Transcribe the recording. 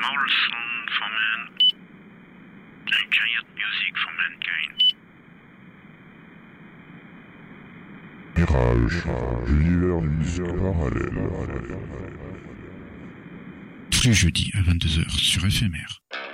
small sound for man, and giant music for mankind. Mirage, l'univers du musique parallèle. Tous les jeudis à 22h sur FMR.